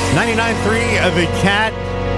99.3 of the Cat.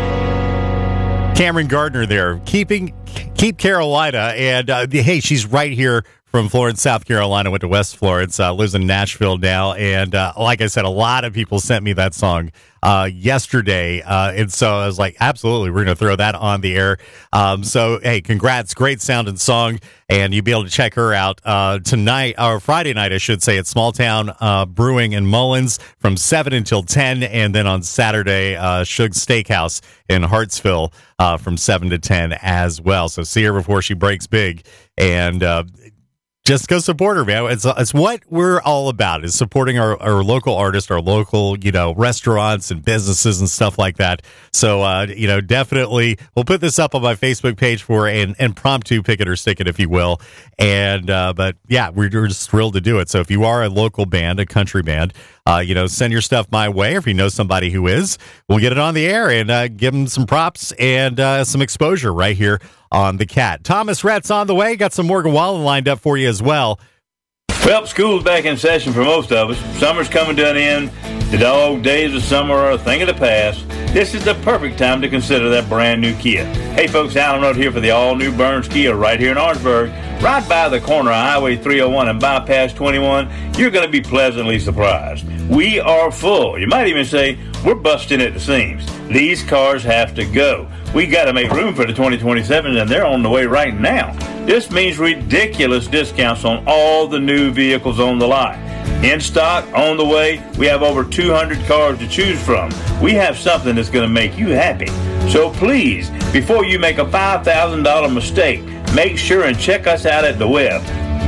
Cameron Gardner there. Keep Carolina. And hey, she's right here from Florence, South Carolina. Went to West Florence. Lives in Nashville now. And like I said, a lot of people sent me that song yesterday. And so I was like, absolutely, we're going to throw that on the air. So, hey, congrats. Great sounding song. And you'll be able to check her out tonight, or Friday night, I should say, at Small Town Brewing in Mullins from 7 until 10. And then on Saturday, Shug's Steakhouse in Hartsville from 7 to 10 as well. So see her before she breaks big. And just go support her, man. It's what we're all about, is supporting our local artists, our local, restaurants and businesses and stuff like that. So, definitely we'll put this up on my Facebook page for an impromptu pick it or stick it, if you will. And, but yeah, we're just thrilled to do it. So if you are a local band, a country band, send your stuff my way. Or if you know somebody who is, we'll get it on the air and give them some props and some exposure right here on the Cat. Thomas Rhett's on the way. Got some Morgan Wallen lined up for you as well. Well, school's back in session for most of us. Summer's coming to an end. The dog days of summer are a thing of the past. This is the perfect time to consider that brand new Kia. Hey folks, Alan Road here for the all-new Burns Kia right here in Orangeburg. Right by the corner of Highway 301 and Bypass 21, you're going to be pleasantly surprised. We are full. You might even say we're busting at the seams. These cars have to go. We got to make room for the 2027s, and they're on the way right now. This means ridiculous discounts on all the new vehicles on the lot. In stock, on the way, we have over 200 cars to choose from. We have something that's going to make you happy. So please, before you make a $5,000 mistake, make sure and check us out at the web,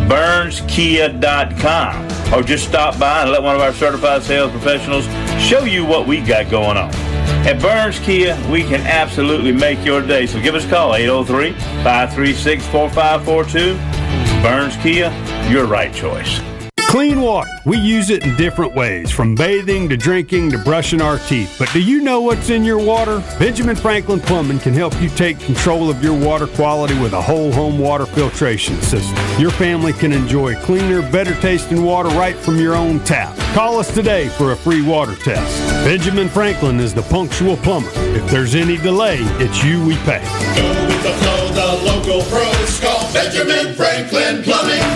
burnskia.com, or just stop by and let one of our certified sales professionals show you what we got going on. At Burns Kia, we can absolutely make your day. So give us a call, 803-536-4542. Burns Kia, your right choice. Clean water. We use it in different ways, from bathing to drinking to brushing our teeth. But do you know what's in your water? Benjamin Franklin Plumbing can help you take control of your water quality with a whole home water filtration system. Your family can enjoy cleaner, better tasting water right from your own tap. Call us today for a free water test. Benjamin Franklin is the punctual plumber. If there's any delay, it's you we pay. Go with the flow, the local pros. Call Benjamin Franklin Plumbing.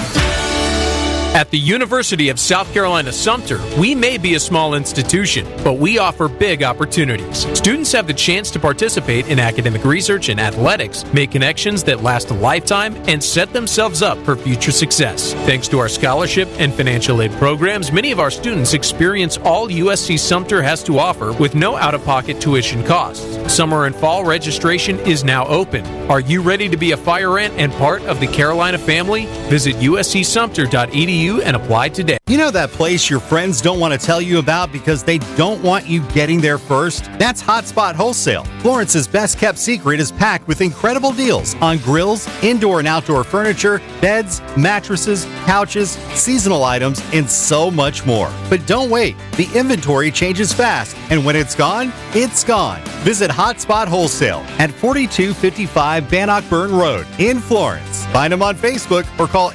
At the University of South Carolina Sumter, we may be a small institution, but we offer big opportunities. Students have the chance to participate in academic research and athletics, make connections that last a lifetime, and set themselves up for future success. Thanks to our scholarship and financial aid programs, many of our students experience all USC Sumter has to offer with no out-of-pocket tuition costs. Summer and fall registration is now open. Are you ready to be a fire ant and part of the Carolina family? Visit uscsumter.edu and apply today. You know that place your friends don't want to tell you about because they don't want you getting there first? That's Hotspot Wholesale. Florence's best-kept secret is packed with incredible deals on grills, indoor and outdoor furniture, beds, mattresses, couches, seasonal items, and so much more. But don't wait. The inventory changes fast, and when it's gone, it's gone. Visit Hotspot Wholesale at 4255 Bannockburn Road in Florence. Find them on Facebook or call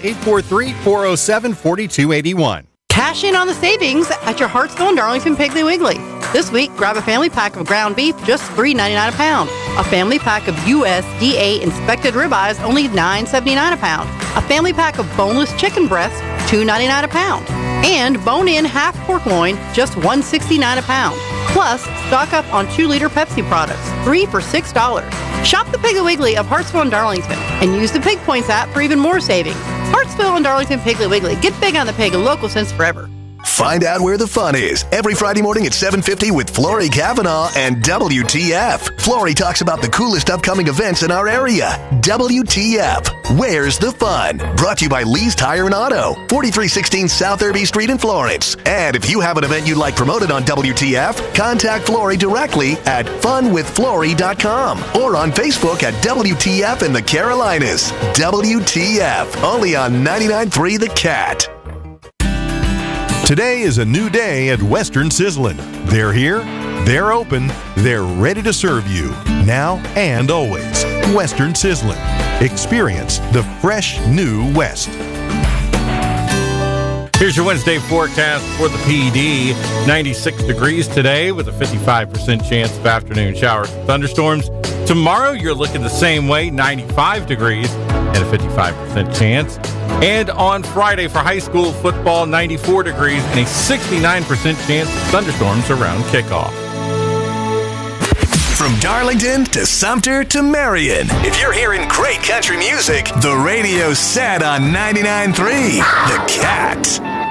843-407-4281. Cash in on the savings at your Hartsville and Darlington Piggly Wiggly. This week, grab a family pack of ground beef, just $3.99 a pound. A family pack of USDA inspected ribeyes, only $9.79 a pound. A family pack of boneless chicken breasts, $2.99 a pound. And bone-in half pork loin, just $1.69 a pound. Plus, stock up on 2-liter Pepsi products, 3 for $6. Shop the Piggly Wiggly of Hartsville and Darlington and use the Pig Points app for even more savings. Hartsville and Darlington Piggly Wiggly. Get big on the pig, local since forever. Find out where the fun is every Friday morning at 7:50 with Flory Cavanaugh and WTF. Flory talks about the coolest upcoming events in our area. WTF. Where's the fun? Brought to you by Lee's Tire and Auto, 4316 South Irby Street in Florence. And if you have an event you'd like promoted on WTF, contact Flory directly at funwithflory.com or on Facebook at WTF in the Carolinas. WTF. Only on 99.3 The Cat. Today is a new day at Western Sizzlin'. They're here, they're open, they're ready to serve you, now and always. Western Sizzlin'. Experience the fresh new West. Here's your Wednesday forecast for the PD. 96 degrees today with a 55% chance of afternoon showers and thunderstorms. Tomorrow, you're looking the same way, 95 degrees and a 55% chance. And on Friday for high school football, 94 degrees and a 69% chance of thunderstorms around kickoff. From Darlington to Sumter to Marion, if you're hearing great country music, the radio's set on 99.3 The Cat.